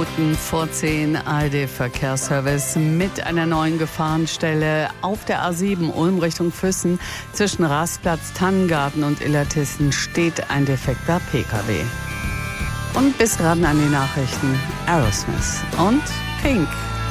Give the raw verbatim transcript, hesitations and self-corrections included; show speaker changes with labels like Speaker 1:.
Speaker 1: Minuten vor zehn, A R D-Verkehrsservice mit einer neuen Gefahrenstelle auf der A sieben Ulm Richtung Füssen. Zwischen Rastplatz, Tannengarten und Illertissen steht ein defekter P K W. Und bis ran an die Nachrichten Aerosmith und Pink.